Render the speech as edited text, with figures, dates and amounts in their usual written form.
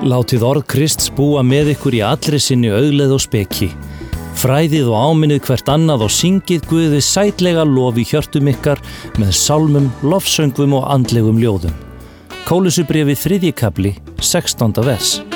Látið orð Krists búa með ykkur í allri sinni auðlegð og speki. Fræðið og áminnið hvert annað og syngið Guði sætlega lof í hjörtum ykkar með sálmum, lofsöngvum og andlegum ljóðum. Kólusubréfið 3. kafli, 16. vers.